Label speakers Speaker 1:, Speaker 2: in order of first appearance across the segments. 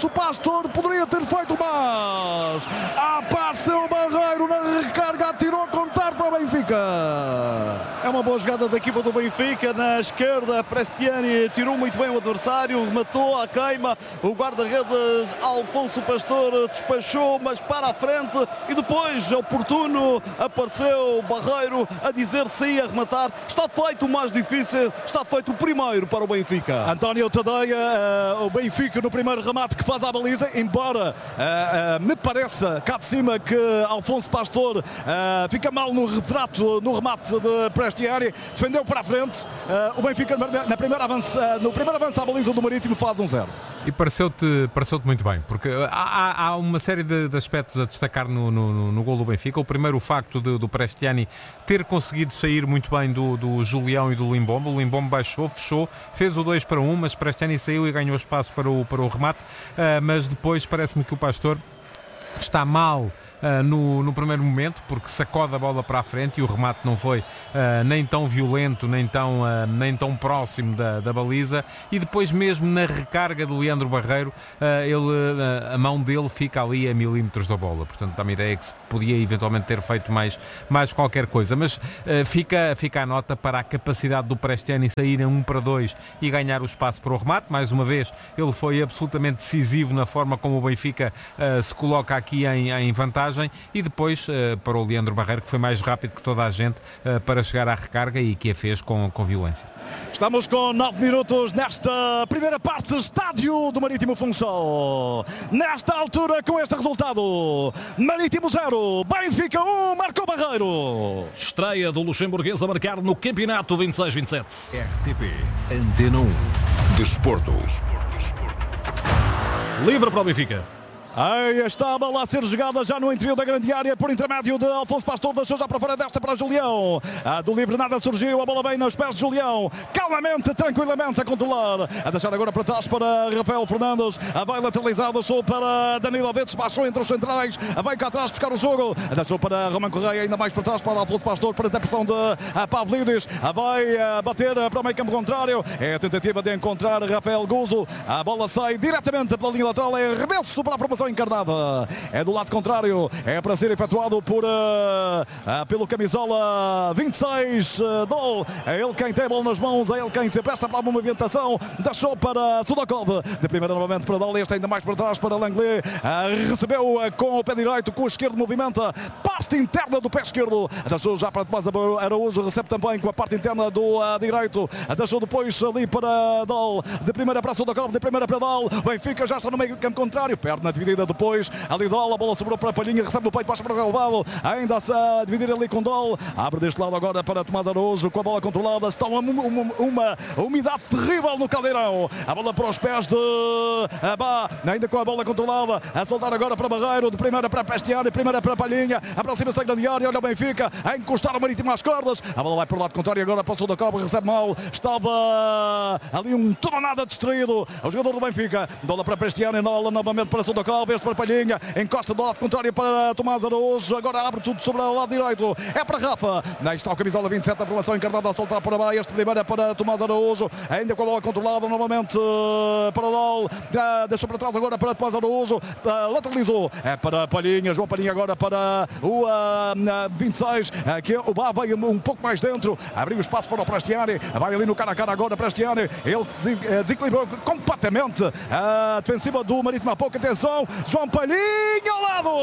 Speaker 1: Alfonso Pastor poderia ter feito mais. Apareceu o Barreiro na recarga, atirou a contar para o Benfica.
Speaker 2: É uma boa jogada da equipa do Benfica. Na esquerda, Prestiani tirou muito bem o adversário, rematou à queima. O guarda-redes Alfonso Pastor despachou, mas para a frente, e depois, oportuno, apareceu o Barreiro a dizer sim, a rematar. Está feito o mais difícil, está feito o primeiro para o Benfica.
Speaker 1: António Tadeia, o Benfica no primeiro remate que faz à baliza, embora me pareça cá de cima que Alfonso Pastor fica mal no retrato, no remate de Prestiani, defendeu para a frente. O Benfica no primeiro avanço à baliza do Marítimo faz 1-0.
Speaker 3: E pareceu-te muito bem, porque há uma série de aspectos a destacar no gol do Benfica. O primeiro, o facto do Prestiani ter conseguido sair muito bem do Julião e do Limbombo. O Limbombo baixou, fechou, fez o 2-1, mas Prestiani saiu e ganhou espaço para o remate. Mas depois parece-me que o Pastor está mal no primeiro momento, porque sacode a bola para a frente e o remate não foi nem tão violento, nem tão próximo da baliza, e depois mesmo na recarga do Leandro Barreiro, a mão dele fica ali a milímetros da bola, portanto dá-me a ideia que se podia eventualmente ter feito mais qualquer coisa, mas fica a nota para a capacidade do Prestiani sair em 1-2 e ganhar o espaço para o remate. Mais uma vez, ele foi absolutamente decisivo na forma como o Benfica se coloca aqui em vantagem, e depois para o Leandro Barreiro, que foi mais rápido que toda a gente para chegar à recarga e que a fez com violência.
Speaker 1: Estamos com 9 minutos nesta primeira parte, estádio do Marítimo Funchal. Nesta altura, com este resultado: Marítimo 0, Benfica 1, marcou Barreiro.
Speaker 4: Estreia do luxemburguês a marcar no campeonato 26-27.
Speaker 5: RTP Antena 1 Desporto.
Speaker 4: Livre para o Benfica.
Speaker 1: Aí está a bola a ser jogada já no interior da grande área por intermédio de Alfonso Pastor, deixou já para fora desta para Julião. Do livre nada surgiu, a bola bem nos pés de Julião, calmamente, tranquilamente a controlar, a deixar agora para trás para Rafael Fernandes, vai lateralizar, deixou para Danilo Vetes, baixou entre os centrais, vai cá atrás buscar o jogo, deixou para Roman Correia, ainda mais para trás para Alfonso Pastor, para a pressão de Pavlidis, vai bater para o meio campo contrário, é a tentativa de encontrar Rafael Guzo, a bola sai diretamente pela linha lateral, é arremesso para a promoção encarnada, é do lado contrário, é para ser efetuado pelo camisola 26 Dol, é ele quem tem a bola nas mãos, é ele quem se presta para a movimentação, deixou para Sudakov, de primeira novamente para Dol, este ainda mais para trás para Langley, recebeu com o pé direito, com o esquerdo movimenta, parte interna do pé esquerdo, deixou já para Tomás Araújo, recebe também com a parte interna do direito, deixou depois ali para Dol, de primeira para Sudakov, de primeira para Dol, Benfica já está no meio campo contrário, perde na dividida depois, ali Dol, a bola sobrou para a Palhinha, recebe no peito, passa para o relevado, ainda a dividir ali com Dol, abre deste lado agora para Tomás Araújo, com a bola controlada, está uma umidade terrível no Caldeirão, a bola para os pés de Abá, ainda com a bola controlada, a soltar agora para Barreiro, de primeira para Prestiani, primeira para Palhinha, aproxima-se da grande área, olha o Benfica, a encostar o Marítimo às cordas, a bola vai para o lado contrário, agora passou da Copa, recebe mal, estava ali um nada distraído, o jogador do Benfica, bola para Prestiani, novamente para Sudakov, este para Palhinha, encosta do lado contrário para Tomás Araújo, agora abre tudo sobre o lado direito, é para Rafa, aí está o camisola 27, a formação encarnada a soltar para baixo, este primeiro é para Tomás Araújo, ainda com a bola controlada, novamente para Dol, deixou para trás agora para Tomás Araújo, lateralizou, é para Palhinha, João Palhinha agora para o 26, que o Bá vai um pouco mais dentro, abriu espaço para o Prestiani, vai ali no cara a cara agora Prestiani, ele desequilibrou completamente a defensiva do Marítimo, há pouca atenção, João Palhinha ao lado,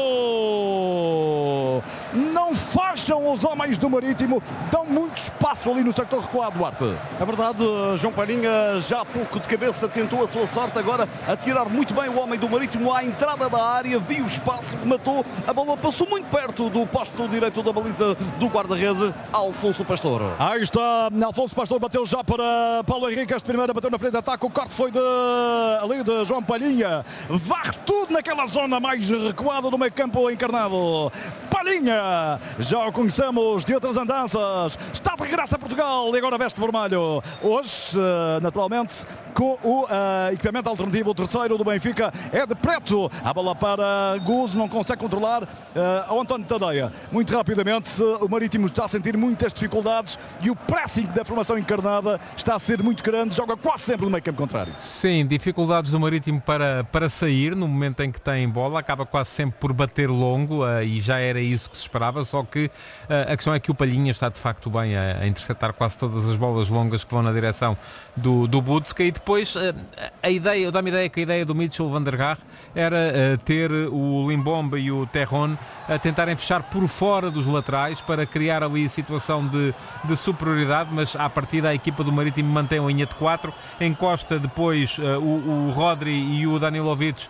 Speaker 1: não fecham os homens do Marítimo, dão muito espaço ali no sector recuado, Duarte.
Speaker 2: É verdade, João Palhinha já há pouco de cabeça tentou a sua sorte, agora a tirar muito bem o homem do Marítimo à entrada da área, viu o espaço, rematou, a bola passou muito perto do posto direito da baliza do guarda-rede Alfonso Pastor.
Speaker 1: Aí está, Alfonso Pastor bateu já para Paulo Henrique, este primeiro bateu na frente de ataque, o corte foi ali de João Palhinha, varre tudo na naquela zona mais recuada do meio campo encarnado. Palhinha, já o conhecemos de outras andanças, está de regresso a Portugal e agora veste vermelho. Hoje, naturalmente, com o equipamento alternativo, o terceiro do Benfica é de preto. A bola para Guzo, não consegue controlar ao António Tadeia. Muito rapidamente, o Marítimo está a sentir muitas dificuldades e o pressing da formação encarnada está a ser muito grande, joga quase sempre no meio campo contrário.
Speaker 3: Sim, dificuldades do Marítimo para sair no momento em que tem bola, acaba quase sempre por bater longo e já era isso que se esperava, só que a questão é que o Palhinha está de facto bem a interceptar quase todas as bolas longas que vão na direção do Budska e depois eu dá-me ideia que a ideia do Mitchell van der Gaag era ter o Limbomba e o Terron a tentarem fechar por fora dos laterais para criar ali situação de superioridade, mas à partida a equipa do Marítimo mantém a linha de 4, encosta depois o Rodri e o Danilovic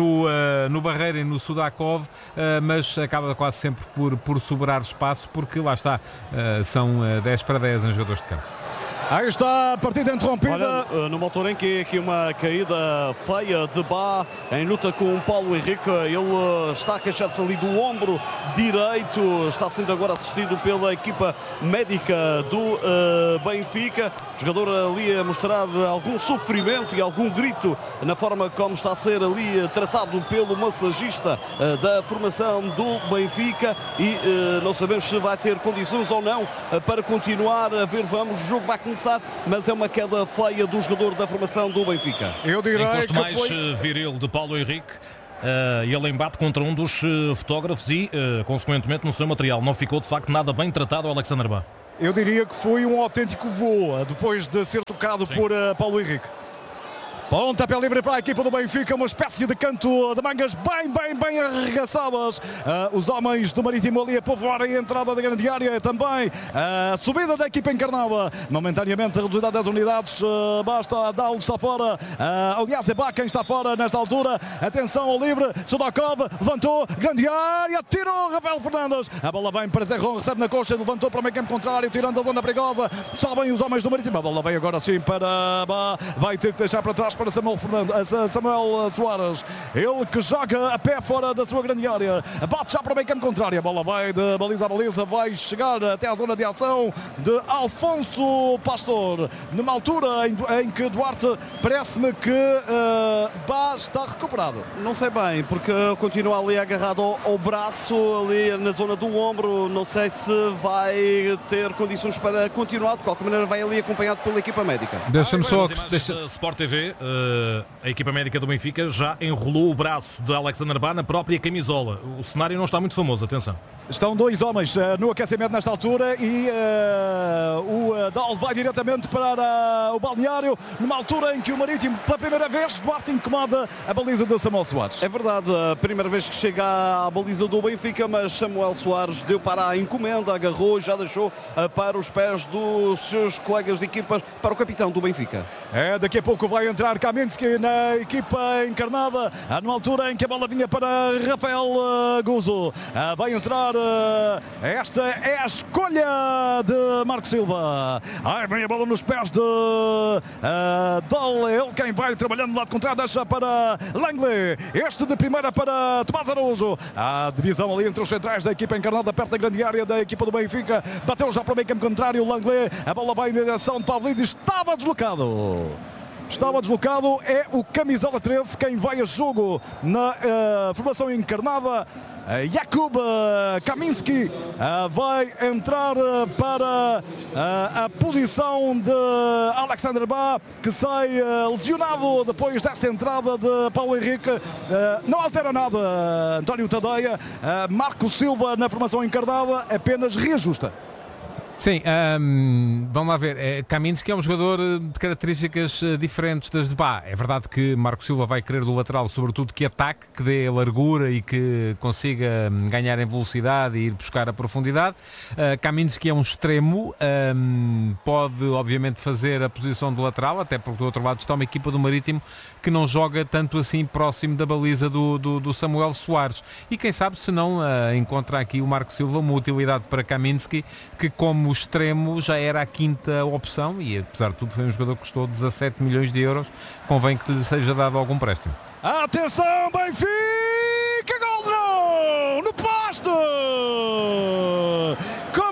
Speaker 3: no Barreira e no Sudakov, mas acaba quase sempre por sobrar espaço, porque lá está, são 10 para 10 em jogadores de campo.
Speaker 1: Aí está a partida interrompida.
Speaker 2: Olha, numa altura em que aqui uma caída feia de Bá em luta com o Paulo Henrique, ele está a queixar-se ali do ombro direito, está sendo agora assistido pela equipa médica do Benfica. O jogador ali a mostrar algum sofrimento e algum grito na forma como está a ser ali tratado pelo massagista da formação do Benfica e não sabemos se vai ter condições ou não para continuar a ver. Vamos, o jogo vai começar, mas é uma queda feia do jogador da formação do Benfica.
Speaker 1: Eu direi
Speaker 4: encosto
Speaker 1: que
Speaker 4: mais
Speaker 1: foi
Speaker 4: viril de Paulo Henrique. Ele embate contra um dos fotógrafos e, consequentemente, no seu material não ficou de facto nada bem tratado o Alexander Bá.
Speaker 1: Eu diria que foi um autêntico voo depois de ser tocado por Paulo Henrique. Pontapé livre para a equipa do Benfica, uma espécie de canto de mangas bem arregaçadas. Os homens do Marítimo ali a povoar a entrada da grande área também. A subida da equipa encarnada, momentaneamente reduzida a 10 unidades. Basta, Dal está fora. Aliás, é Bá quem está fora nesta altura. Atenção ao livre, Sudakov levantou, grande área, tirou Rafael Fernandes. A bola vem para Terron, recebe na coxa, levantou para o meio campo contrário, tirando a zona perigosa. Sobem os homens do Marítimo. A bola vem agora sim para Bá, vai ter que deixar para trás para Samuel Soares, ele que joga a pé fora da sua grande área, bate já para o meio campo contrário, a bola vai de baliza a baliza, vai chegar até à zona de ação de Alfonso Pastor, numa altura em que Duarte parece-me que Bá está recuperado.
Speaker 2: Não sei bem, porque continua ali agarrado ao braço, ali na zona do ombro, não sei se vai ter condições para continuar, de qualquer maneira vai ali acompanhado pela equipa médica.
Speaker 3: Deixa-me só...
Speaker 4: Da Sport TV, a equipa médica do Benfica já enrolou o braço de Alexander Bá na própria camisola. O cenário não está muito famoso, atenção.
Speaker 1: Estão dois homens no aquecimento nesta altura e o Dal vai diretamente para o balneário, numa altura em que o Marítimo, pela primeira vez, Duarte incomoda a baliza de Samuel Soares.
Speaker 2: É verdade, a primeira vez que chega à baliza do Benfica, mas Samuel Soares deu para a encomenda, agarrou e já deixou para os pés dos seus colegas de equipas, para o capitão do Benfica.
Speaker 1: Daqui a pouco vai entrar Kaminski na equipa encarnada, numa altura em que a bola vinha para Rafael Guzo. Vai entrar, esta é a escolha de Marco Silva. Vem a bola nos pés de Dal, ele quem vai trabalhando no lado contrário, deixa para Langley, este de primeira para Tomás Araújo. A divisão ali entre os centrais da equipa encarnada, perto da grande área da equipa do Benfica, bateu já para o meio campo contrário, Langley, a bola vai em direção de Pavlidis, estava deslocado. É o camisola 13 quem vai a jogo na formação encarnada. Jakub Kaminski vai entrar para a posição de Alexander Bá, que sai lesionado depois desta entrada de Paulo Henrique. Não altera nada António Tadeia. Marco Silva na formação encarnada apenas reajusta.
Speaker 3: Sim, vamos lá ver. Kaminski é um jogador de características diferentes das de Bá. É verdade que Marco Silva vai querer do lateral, sobretudo que ataque, que dê largura e que consiga ganhar em velocidade e ir buscar a profundidade. Kaminski é um extremo, pode obviamente fazer a posição do lateral, até porque do outro lado está uma equipa do Marítimo que não joga tanto assim próximo da baliza do Samuel Soares. E quem sabe se não encontra aqui o Marco Silva uma utilidade para Kaminski, que como extremo já era a quinta opção e apesar de tudo foi um jogador que custou 17 milhões de euros, convém que lhe seja dado algum empréstimo.
Speaker 1: Atenção, Benfica!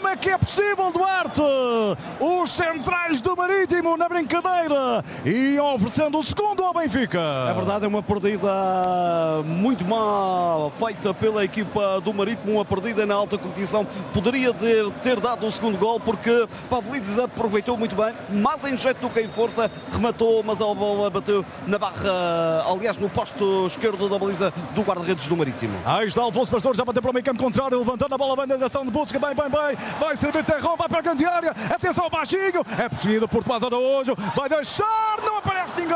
Speaker 1: é que é possível, Duarte? Os centrais do Marítimo na brincadeira e oferecendo o segundo ao Benfica.
Speaker 2: É verdade, é uma perdida muito mal feita pela equipa do Marítimo, uma perdida na alta competição. Poderia ter dado o segundo gol porque Pavlidis aproveitou muito bem, mais em jeito do que em força, rematou, mas a bola bateu na barra, aliás no posto esquerdo da baliza do guarda-redes do Marítimo.
Speaker 1: Aí está Alfonso Pastor, já bateu para o meio campo contrário, levantando a bola bem na direção de Busca, bem, vai servir Terrão, vai para a grande área, atenção ao baixinho, é perseguido por Tomás Araújo, vai deixar, não aparece ninguém.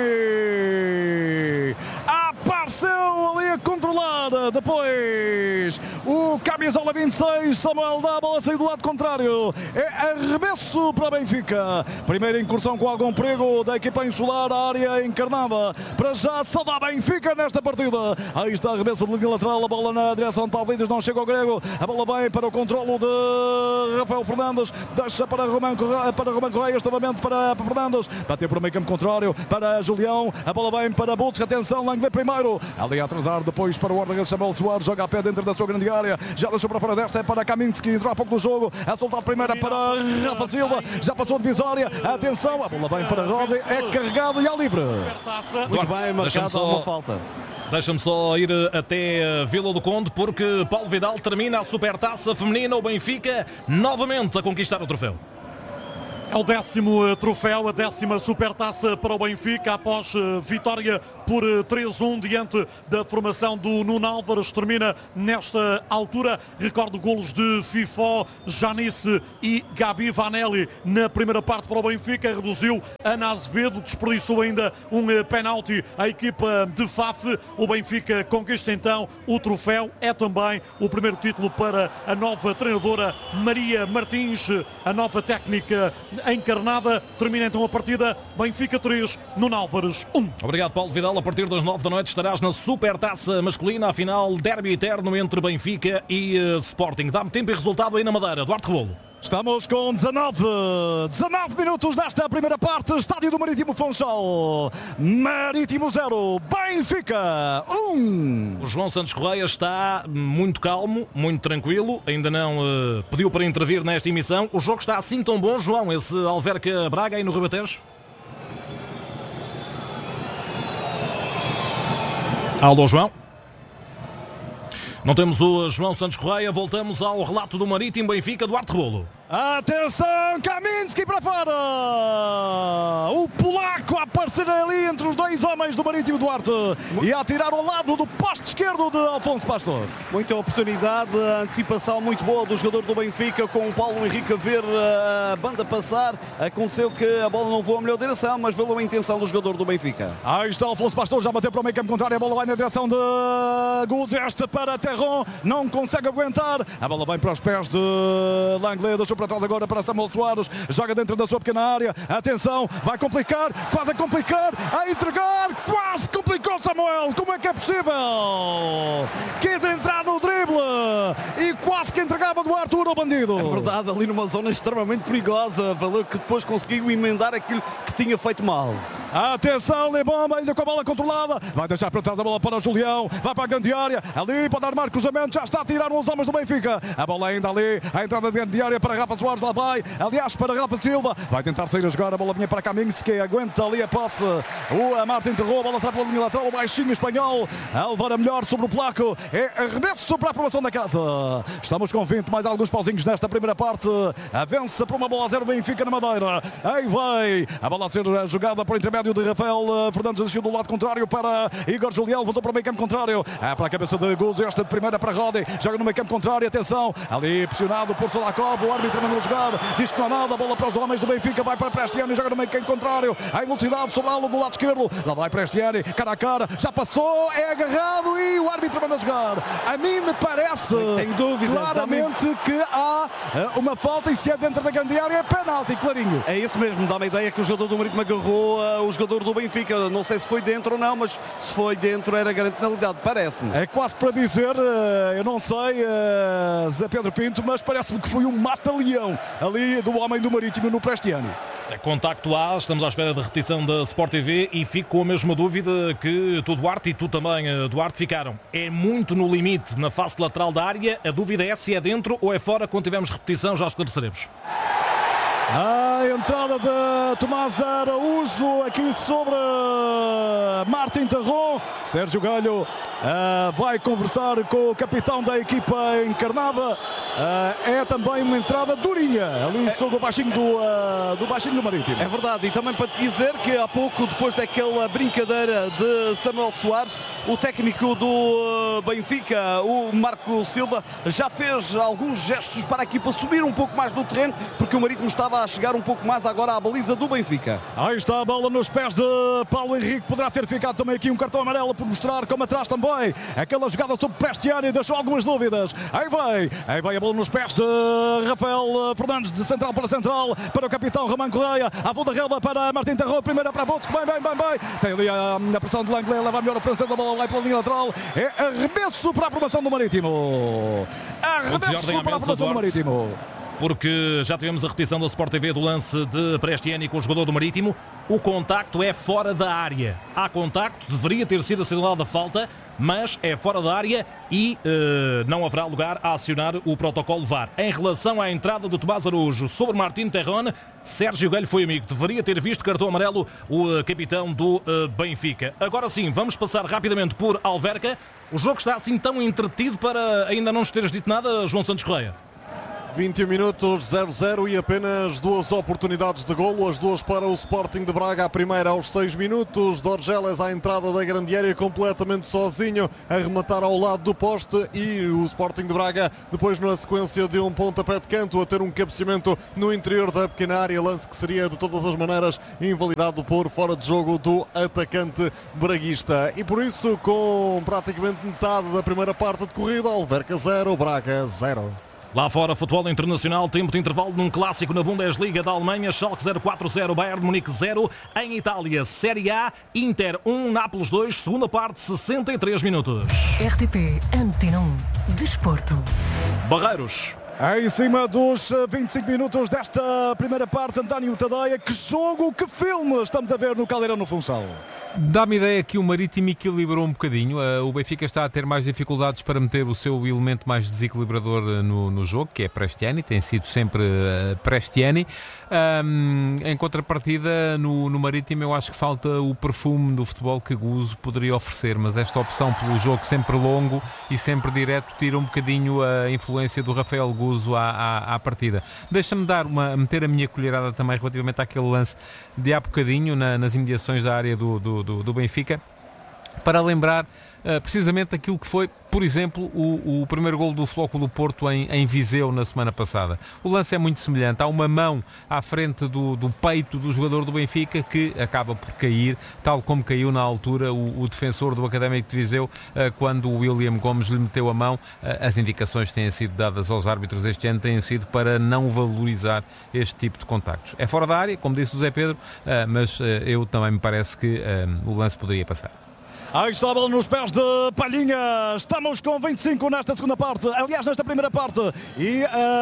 Speaker 1: Apareceu ali a controlada, depois o camisola 26, Samuel dá a bola, saiu do lado contrário, é arremesso para Benfica, primeira incursão com algum perigo da equipa insular, a área encarnada, para já só dá Benfica nesta partida. Aí está arremesso de linha lateral, a bola na direção de Pavlidis, não chega ao grego, a bola vem para o controlo de Rafael Fernandes, deixa para Romão Correia, novamente para Fernandes, bateu para o meio campo contrário, para Julião, a bola vem para Butz, atenção, Langley primeiro, ali a atrasar, depois para o guarda-redes Samuel Soares, joga a pé dentro da sua grande área, já deixou para fora desta, é para Kaminski, entrou há pouco do jogo, a soltar primeira para Rafa Silva, já passou a divisória, atenção, a bola vem para Rodri, é carregado e é livre.
Speaker 2: Muito bem, marcado uma falta.
Speaker 4: Deixa-me só ir até Vila do Conde, porque Paulo Vidal termina a Supertaça Feminina. O Benfica novamente a conquistar o troféu.
Speaker 6: É o 10º troféu, a 10ª Supertaça para o Benfica, após vitória por 3-1 diante da formação do Nuno Álvares. Termina nesta altura, recordo golos de Fifó, Janice e Gabi Vanelli na primeira parte para o Benfica, reduziu Ana Azevedo, desperdiçou ainda um penalti a equipa de Faf. O Benfica conquista então o troféu, é também o primeiro título para a nova treinadora Maria Martins, a nova técnica encarnada. Termina então a partida, Benfica 3, Nuno Álvares 1.
Speaker 4: Obrigado, Paulo Vidal. A partir das 9 da noite estarás na Supertaça masculina, a final derby eterno entre Benfica e Sporting. Dá-me tempo e resultado aí na Madeira. Duarte Rebolo.
Speaker 1: Estamos com 19 minutos nesta primeira parte. Estádio do Marítimo Funchal. Marítimo 0, Benfica 1.
Speaker 4: O João Santos Correia está muito calmo, muito tranquilo. Ainda não pediu para intervir nesta emissão. O jogo está assim tão bom, João, esse Alverca Braga aí no Ribatejo? Alô, João? Não temos o João Santos Correia. Voltamos ao relato do Marítimo Benfica, Duarte Rebolo.
Speaker 1: Atenção, Kaminski para fora. O polaco a aparecer ali entre os dois homens do Marítimo, Duarte, e a tirar ao lado do poste esquerdo de Alfonso Pastor.
Speaker 2: Muita oportunidade, a antecipação muito boa do jogador do Benfica, com o Paulo Henrique a ver a banda passar. Aconteceu que a bola não voou a melhor direção, mas veio a intenção do jogador do Benfica.
Speaker 1: Aí está Alfonso Pastor, já bateu para o meio campo contrário, a bola vai na direção de Guzzi, este para Terron, não consegue aguentar, a bola vem para os pés de Langley, deixou para trás agora para Samuel Soares, joga dentro da sua pequena área, atenção, vai complicar, quase a complicar, a entregar, quase complicou Samuel, como é que é possível? Quis entrar no drible e quase que entregava do Arthur ao bandido.
Speaker 2: É verdade, ali numa zona extremamente perigosa, valeu que depois conseguiu emendar aquilo que tinha feito mal.
Speaker 1: Atenção, Lebomba, ainda com a bola controlada, vai deixar para trás a bola para o Julião, vai para a grande área, ali pode armar cruzamento, já está a tirar os homens do Benfica, a bola ainda ali, a entrada de grande área para Rafa Soares, lá vai, aliás para Rafa Silva, vai tentar sair a jogar, a bola vinha para Kaminski, aguenta ali a posse, o Marta enterrou, a bola sai pela linha lateral, o baixinho espanhol, a levar a melhor sobre o placo, é arremesso para a formação da casa. Estamos com 20, mais alguns pauzinhos nesta primeira parte, avança para uma bola a 0 Benfica na Madeira, aí vai, a bola a ser jogada por intermédio de Rafael Fernandes, desceu do lado contrário para Igor Julião, voltou para o meio campo contrário, para a cabeça de Guzzi, esta de primeira para Rodri, joga no meio campo contrário, atenção, ali pressionado por Solakov, o árbitro mandou jogar, diz que não há nada, a bola para os homens do Benfica, vai para Prestiani, joga no meio campo contrário, em velocidade sobre a ala do lado esquerdo, lá vai Prestiani, cara a cara, já passou, é agarrado e o árbitro manda jogar. A mim me parece claramente que há uma falta e se é dentro da grande área é penalti, clarinho.
Speaker 2: É isso mesmo, dá uma ideia que o jogador do Marítimo agarrou o jogador do Benfica, não sei se foi dentro ou não, mas se foi dentro era grande penalidade, parece-me.
Speaker 1: É quase para dizer, eu não sei, Zé Pedro Pinto, mas parece-me que foi um mata-leão ali do homem do Marítimo no Prestiani.
Speaker 4: Contacto A, estamos à espera da repetição da Sport TV e fico com a mesma dúvida que tu, Duarte, e tu também, Duarte, ficaram. É muito no limite na face lateral da área. A dúvida é se é dentro ou é fora. Quando tivermos repetição já esclareceremos.
Speaker 1: A entrada de Tomás Araújo aqui sobre Martim Terron. Sérgio Galho vai conversar com o capitão da equipa encarnada. É também uma entrada durinha ali sobre o baixinho do Marítimo.
Speaker 2: É verdade, e também para te dizer que há pouco, depois daquela brincadeira de Samuel Soares, o técnico do Benfica, o Marco Silva, já fez alguns gestos para a equipa subir um pouco mais no terreno, porque o Marítimo estava a chegar um pouco mais agora à baliza do Benfica.
Speaker 1: Aí está a bola nos pés de Paulo Henrique. Poderá ter ficado também aqui um cartão amarelo por mostrar como atrás também. Aquela jogada sobre Prestiani deixou algumas dúvidas. Aí vai a bola nos pés de Rafael Fernandes, de central para central, para o capitão Román Correia. À volta da relva para Martim Terron, primeira para Botes, bem. Tem ali a pressão de Langley, leva a melhor a francesa, a bola vai pela linha lateral. É arremesso para a formação do Marítimo. Arremesso para a formação do Marítimo.
Speaker 4: Porque já tivemos a repetição da Sport TV do lance de Prestiani com o jogador do Marítimo. O contacto é fora da área. Há contacto, deveria ter sido assinalada a falta, mas é fora da área e não haverá lugar a acionar o protocolo VAR. Em relação à entrada do Tomás Araújo sobre Martim Terron, Sérgio Galho foi amigo. Deveria ter visto cartão amarelo o capitão do Benfica. Agora sim, vamos passar rapidamente por Alverca. O jogo está assim tão entretido para ainda não nos teres dito nada, João Santos Correia.
Speaker 7: 21 minutos, 0-0 e apenas duas oportunidades de golo, as duas para o Sporting de Braga. A primeira aos 6 minutos, Dorgeles à entrada da grande área completamente sozinho, a rematar ao lado do poste, e o Sporting de Braga depois na sequência de um pontapé de canto a ter um cabeceamento no interior da pequena área, lance que seria de todas as maneiras invalidado por fora de jogo do atacante braguista. E por isso, com praticamente metade da primeira parte decorrida, Alverca 0, Braga 0.
Speaker 4: Lá fora, futebol internacional, tempo de intervalo num clássico na Bundesliga da Alemanha, Schalke 0-4-0, Bayern de Munique 0. Em Itália, Série A, Inter 1, Nápoles 2, segunda parte, 63 minutos.
Speaker 8: RTP Antena 1, Desporto.
Speaker 4: Barreiros.
Speaker 1: Em cima dos 25 minutos desta primeira parte, António Tadeia, que jogo, que filme estamos a ver no Caldeirão no Funchal.
Speaker 3: Dá-me ideia que o Marítimo equilibrou um bocadinho. O Benfica está a ter mais dificuldades para meter o seu elemento mais desequilibrador no jogo, que é Prestiani, tem sido sempre Prestiani. Em contrapartida, no Marítimo eu acho que falta o perfume do futebol que Guzo poderia oferecer, mas esta opção pelo jogo sempre longo e sempre direto tira um bocadinho a influência do Rafael Guzo à partida. Deixa-me meter a minha colherada também relativamente àquele lance de há bocadinho nas imediações da área do Benfica, para lembrar precisamente aquilo que foi, por exemplo, o primeiro golo do Flóculo Porto em Viseu na semana passada. O lance é muito semelhante. Há uma mão à frente do peito do jogador do Benfica que acaba por cair, tal como caiu na altura o defensor do Académico de Viseu quando o William Gomes lhe meteu a mão. As indicações que têm sido dadas aos árbitros este ano têm sido para não valorizar este tipo de contactos. É fora da área, como disse o Zé Pedro, mas eu também me parece que o lance poderia passar.
Speaker 1: Aí está a bola nos pés de Palhinha. Estamos com 25 nesta segunda parte. Aliás, nesta primeira parte. E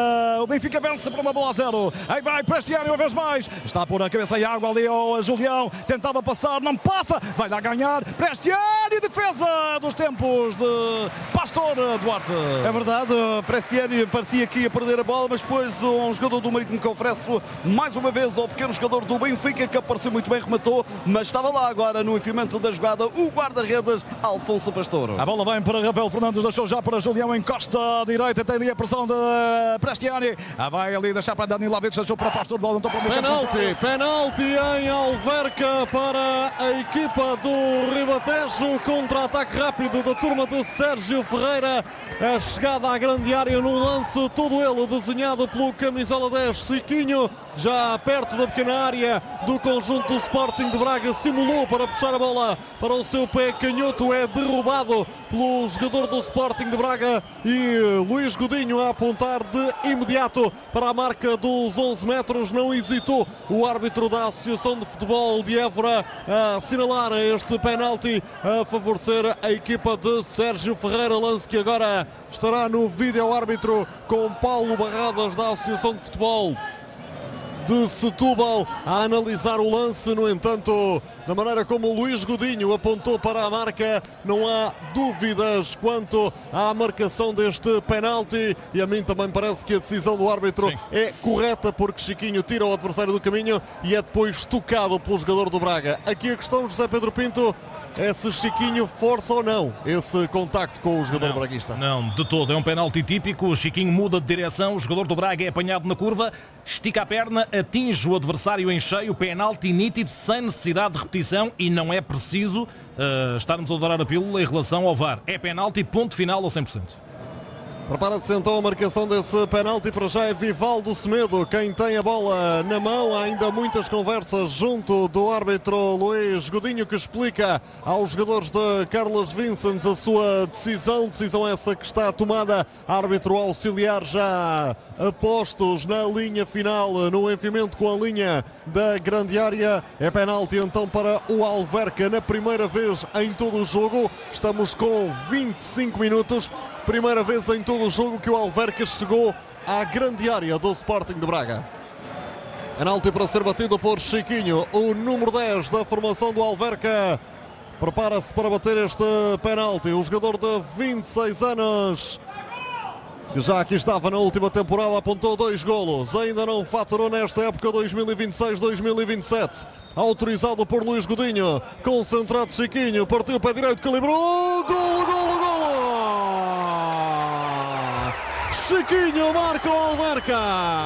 Speaker 1: o Benfica vence por 1-0. Aí vai Prestiani uma vez mais. Está a pôr a cabeça em água ali ao Julião. Tentava passar, não passa. Vai lá ganhar. Prestiani, defesa dos tempos de Pastor Duarte.
Speaker 2: É verdade, Prestiani parecia que ia perder a bola, mas depois um jogador do Marítimo que oferece mais uma vez ao pequeno jogador do Benfica, que apareceu muito bem, rematou, mas estava lá agora no enfiamento da jogada o guarda-redes Alfonso Pastor.
Speaker 1: A bola vem para Rafael Fernandes, deixou já para Julião, encosta à direita, tem ali a pressão de Prestiani. Vai ali deixar para Dani Lavic, deixou para Pastor, bola não para o
Speaker 7: penalti em Alverca para a equipa do Ribatejo. Contra-ataque rápido da turma de Sérgio Ferreira. A chegada à grande área no lance, todo ele desenhado pelo camisola 10 Siquinho, já perto da pequena área do conjunto do Sporting de Braga, simulou para puxar a bola para o seu pé canhoto, é derrubado pelo jogador do Sporting de Braga e Luís Godinho a apontar de imediato para a marca dos 11 metros. Não hesitou o árbitro da Associação de Futebol de Évora a assinalar este penalti a favorecer a equipa de Sérgio Ferreira, lance que agora estará no vídeo árbitro com Paulo Barradas da Associação de Futebol. de Setúbal a analisar o lance. No entanto, da maneira como o Luís Godinho apontou para a marca, não há dúvidas quanto à marcação deste penalti, e a mim também parece que a decisão do árbitro é correta, porque Chiquinho tira o adversário do caminho e é depois tocado pelo jogador do Braga. Aqui a questão, José Pedro Pinto, é se Chiquinho força ou não esse contacto com o jogador braguista.
Speaker 4: Não, de todo. É um penalti típico. O Chiquinho muda de direção. O jogador do Braga é apanhado na curva, estica a perna, atinge o adversário em cheio. Penalti nítido, sem necessidade de repetição, e não é preciso estarmos a dourar a pílula em relação ao VAR. É penalti, ponto final ao 100%.
Speaker 7: Prepara-se então a marcação desse penalti. Para já é Vivaldo Semedo quem tem a bola na mão. Há ainda muitas conversas junto do árbitro Luís Godinho, que explica aos jogadores de Carlos Vincent a sua decisão essa que está tomada. Árbitro auxiliar já apostos na linha final, no enfiamento com a linha da grande área. É penalti então para o Alverca, na primeira vez em todo o jogo. Estamos com 25 minutos. Primeira vez em todo o jogo que o Alverca chegou à grande área do Sporting de Braga. Penalti para ser batido por Chiquinho, o número 10 da formação do Alverca. Prepara-se para bater este penalti. O jogador de 26 anos, que já aqui estava na última temporada, apontou 2 golos. Ainda não faturou nesta época 2026-2027. Autorizado por Luís Godinho. Concentrado Chiquinho. Partiu o pé direito, calibrou. Golo! Chiquinho marca o Alverca.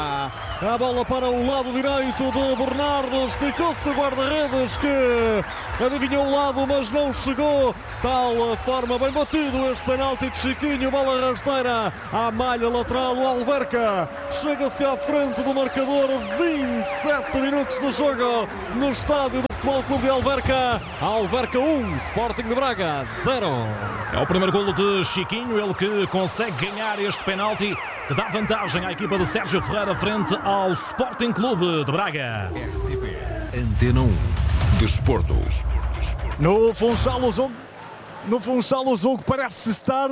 Speaker 7: A bola para o lado direito de Bernardo. Esticou-se o guarda-redes, que adivinhou o lado, mas não chegou. Tal forma, bem batido este penalti de Chiquinho. Bola rasteira à malha lateral. O Alverca chega-se à frente do marcador. 27 minutos de jogo no estádio do Futebol Clube de Alverca. Alverca 1, Sporting de Braga 0.
Speaker 4: É o primeiro golo de Chiquinho, ele que consegue ganhar este penalti, que dá vantagem à equipa de Sérgio Ferreira frente ao Sporting Clube de Braga.
Speaker 5: RTP Antena 1 Desporto.
Speaker 1: No Funchal o jogo parece estar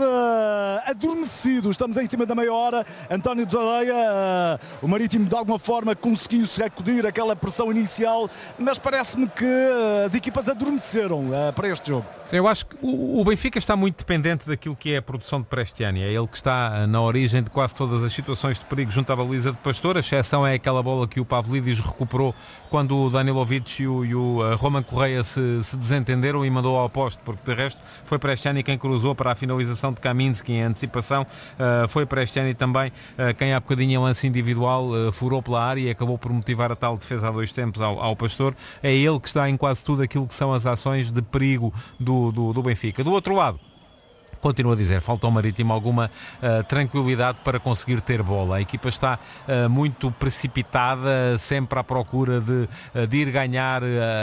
Speaker 1: adormecido. Estamos em cima da meia hora. António de Areia, o Marítimo de alguma forma conseguiu sacudir aquela pressão inicial, mas parece-me que as equipas adormeceram para este jogo.
Speaker 3: Eu acho que o Benfica está muito dependente daquilo que é a produção de Prestiani. É ele que está na origem de quase todas as situações de perigo junto à baliza de Pastor. A exceção é aquela bola que o Pavlidis recuperou quando o Danilovic e o Roman Correia se desentenderam e mandou ao poste, porque de resto foi Prestiani quem cruzou para a finalização de Kaminski em antecipação. Foi Prestiani também quem há bocadinho em lance individual furou pela área e acabou por motivar a tal defesa a 2 tempos ao Pastor. É ele que está em quase tudo aquilo que são as ações de perigo do Benfica. Do outro lado, continuo a dizer, falta ao Marítimo alguma tranquilidade para conseguir ter bola. A equipa está muito precipitada, sempre à procura de ir ganhar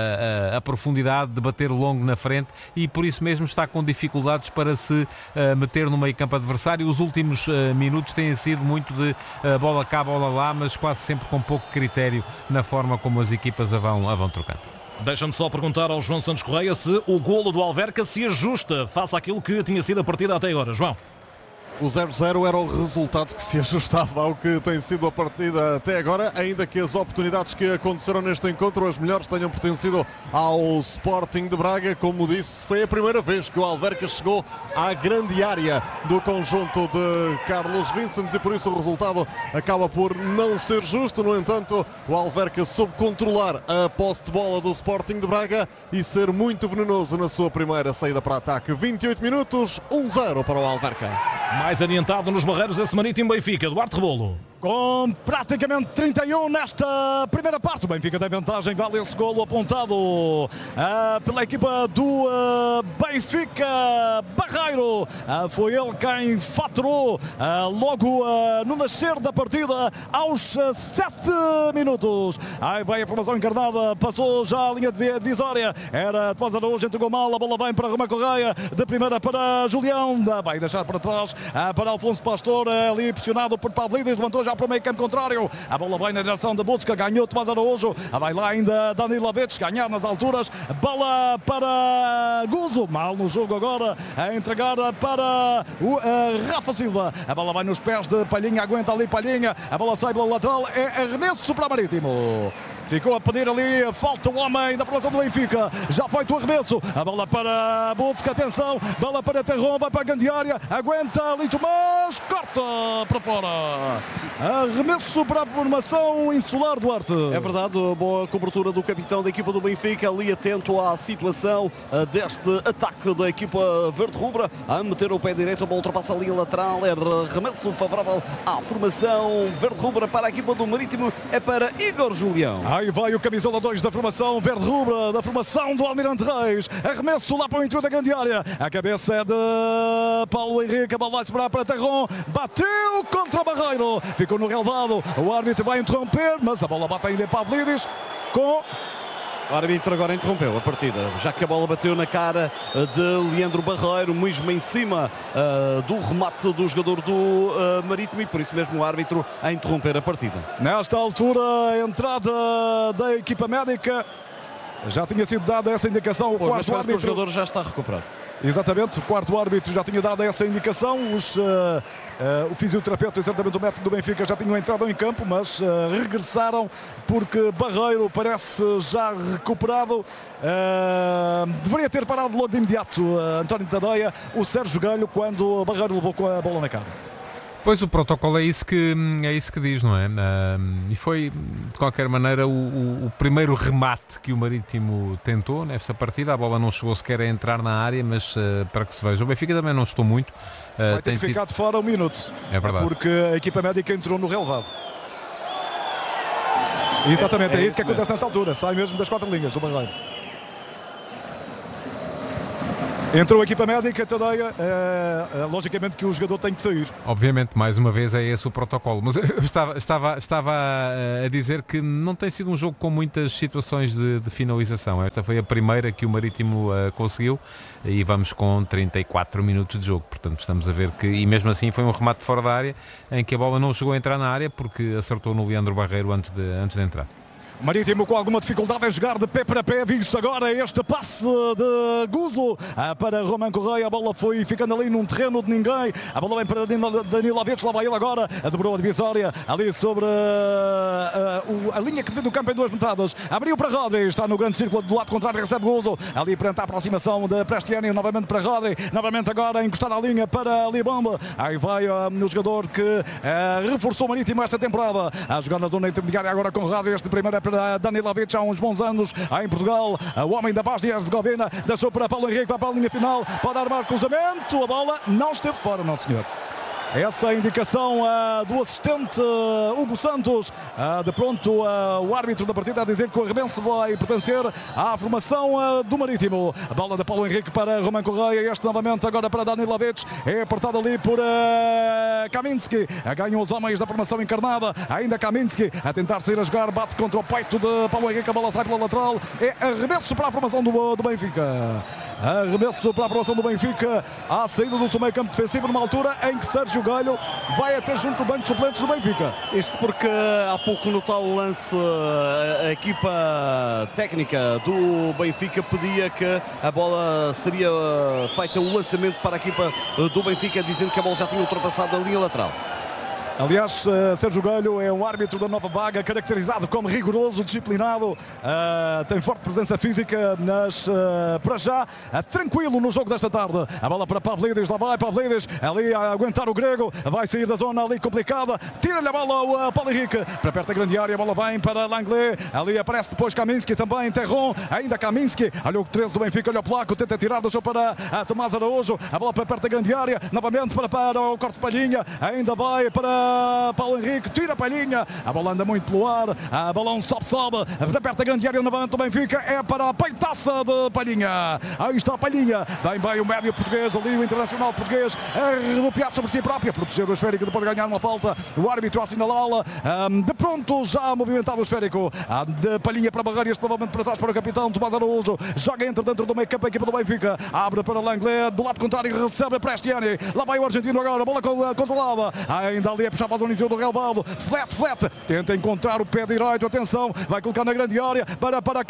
Speaker 3: a profundidade, de bater longo na frente, e por isso mesmo está com dificuldades para se meter no meio campo adversário. Os últimos minutos têm sido muito de bola cá, bola lá, mas quase sempre com pouco critério na forma como as equipas a vão trocando.
Speaker 4: Deixa-me só perguntar ao João Santos Correia se o golo do Alverca se ajusta face àquilo que tinha sido a partida até agora. João.
Speaker 7: O 0-0 era o resultado que se ajustava ao que tem sido a partida até agora, ainda que as oportunidades que aconteceram neste encontro, as melhores, tenham pertencido ao Sporting de Braga. Como disse, foi a primeira vez que o Alverca chegou à grande área do conjunto de Carlos Vincent e por isso o resultado acaba por não ser justo. No entanto, o Alverca soube controlar a posse de bola do Sporting de Braga e ser muito venenoso na sua primeira saída para ataque. 28 minutos, 1-0 para o Alverca.
Speaker 4: Mais adiantado nos barreiros esse Marítimo Benfica. Duarte Rebolo.
Speaker 1: Com praticamente 31 nesta primeira parte. O Benfica tem vantagem, vale esse golo apontado pela equipa do Benfica. Barreiro, foi ele quem faturou logo no nascer da partida aos 7 minutos. Aí vai a formação encarnada, passou já a linha de divisória. Era Tomás Araújo, entregou mal, a bola vem para Roman Correia, de primeira para Julião, vai deixar para trás para Alfonso Pastor, ali pressionado por Pavlidis, levantou já já para o meio campo contrário. A bola vai na direção de Busca, ganhou Tomás Araújo. Vai lá ainda Danilo Lavetes, ganhar nas alturas. Bola para Guzo, mal no jogo agora, a entregar para o Rafa Silva. A bola vai nos pés de Palhinha, aguenta ali Palhinha. A bola sai pela lateral, é arremesso para Marítimo. Ficou a pedir ali, falta o homem da formação do Benfica. Já feito o arremesso. A bola para Busca, atenção. Bola para Terron, vai para a grande área. Aguenta ali Tomás, corta para fora. Arremesso para a formação insular Duarte.
Speaker 2: É verdade, boa cobertura do capitão da equipa do Benfica, ali atento à situação deste ataque da equipa verde-rubra. A meter o pé direito, a bola ultrapassa a linha lateral. É arremesso favorável à formação verde-rubra para a equipa do Marítimo. É para Igor Julião.
Speaker 1: Aí vai o camisola 2 da formação verde-rubra, da formação do Almirante Reis. Arremesso lá para o interior da grande área. A cabeça é de Paulo Henrique. A bola vai sobrar para Terron. Bateu contra o Barreiro. Ficou no relevado. O árbitro vai interromper, mas a bola bate ainda em Pavlidis com...
Speaker 2: O árbitro agora interrompeu a partida, já que a bola bateu na cara de Leandro Barreiro, mesmo em cima do remate do jogador do Marítimo, e por isso mesmo o árbitro a interromper a partida.
Speaker 1: Nesta altura, a entrada da equipa médica. Já tinha sido dada essa indicação. O quarto árbitro...
Speaker 2: O jogador já está recuperado.
Speaker 1: Exatamente, o quarto árbitro já tinha dado essa indicação. O fisioterapeuta e certamente o médico do Benfica já tinham entrado em campo, mas regressaram porque Barreiro parece já recuperado. Deveria ter parado logo de imediato António Tadeia, o Sérgio Galho, quando Barreiro levou com a bola na cara.
Speaker 3: Pois o protocolo é isso que diz, não é? E foi, de qualquer maneira, o primeiro remate que o Marítimo tentou nessa partida. A bola não chegou sequer a entrar na área, mas para que se veja, o Benfica também não estou muito.
Speaker 1: Vai ter ficado fora um minuto.
Speaker 3: É verdade.
Speaker 1: Porque a equipa médica entrou no relevado. Exatamente, é isso que acontece nessa altura. Sai mesmo das 4 linhas do Barreiro. Entrou a equipa médica, Tadeia, logicamente que o jogador tem que sair.
Speaker 3: Obviamente, mais uma vez é esse o protocolo. Mas eu estava a dizer que não tem sido um jogo com muitas situações de finalização. Esta foi a primeira que o Marítimo conseguiu e vamos com 34 minutos de jogo. Portanto, estamos a ver que, e mesmo assim foi um remate fora da área, em que a bola não chegou a entrar na área porque acertou no Leandro Barreiro antes de entrar.
Speaker 1: Marítimo com alguma dificuldade a jogar de pé para pé. Viu-se agora este passe de Guzo para Román Correia. A bola foi ficando ali num terreno de ninguém. A bola vem para Danilo Lavetes. Lá vai ele agora. Dobrou a divisória ali sobre a linha que divide o campo em duas metades. Abriu para Rodri. Está no grande círculo do lado contrário. Recebe Guzo. Ali perante a aproximação de Prestiani. Novamente para Rodri. Novamente agora encostar a linha para Libomba. Aí vai o jogador que reforçou o Marítimo esta temporada. A jogar na zona intermediária agora com Rodri. Este primeiro é para Danilo Lavetes há uns bons anos em Portugal. O homem da Bósnia Herzegovina deixou para Paulo Henrique, vai para a linha final, pode armar cruzamento. A bola não esteve fora, não senhor. Essa é a indicação do assistente Hugo Santos. De pronto, o árbitro da partida a dizer que o arremesso vai pertencer à formação do Marítimo. A bola de Paulo Henrique para Román Correia. Este novamente agora para Danilo Lavetes. É apertado ali por Kaminski. Ganham os homens da formação encarnada. Ainda Kaminski a tentar sair a jogar. Bate contra o peito de Paulo Henrique. A bola sai pela lateral. É arremesso para a formação do Benfica. Arremesso para a formação do Benfica. À saída do seu meio campo defensivo numa altura em que Sérgio Galho vai até junto do banco de suplentes do Benfica.
Speaker 2: Isto porque há pouco no tal lance a equipa técnica do Benfica pedia que a bola seria feita o lançamento para a equipa do Benfica, dizendo que a bola já tinha ultrapassado a linha lateral.
Speaker 1: Aliás, Sérgio Galho é um árbitro da nova vaga, caracterizado como rigoroso, disciplinado, tem forte presença física, mas para já tranquilo no jogo desta tarde. A bola para Pavlidis, lá vai Pavlidis, ali a aguentar o grego, vai sair da zona ali complicada, tira-lhe a bola ao Paulo Henrique, para perto da grande área, a bola vem para Langlais, ali aparece depois Kaminski também, Terron, ainda Kaminski, olha o 13 do Benfica, olha o Placo, tenta tirar, deixou para Tomás Araújo, a bola para perto da grande área, novamente para o corte de Palhinha, ainda vai para Paulo Henrique, tira a Palhinha, a bola anda muito pelo ar, a balão sobe, para perto da grande área, novamente do Benfica, é para a peitaça de Palhinha, aí está a Palhinha, bem o médio português, ali o internacional português, a redupiar sobre si própria, proteger o esférico, depois de ganhar uma falta, o árbitro a assinalá-la, de pronto já movimentado o esférico, de Palhinha para Barreira, este novamente para trás para o capitão Tomás Araújo, joga entre dentro do meio campo a equipa do Benfica, abre para Langlais, do lado contrário recebe a Prestiani, lá vai o argentino agora, a bola controlada, ainda ali puxar para a zona interior do relvado. Flat. Tenta encontrar o pé direito. Atenção, vai colocar na grande área para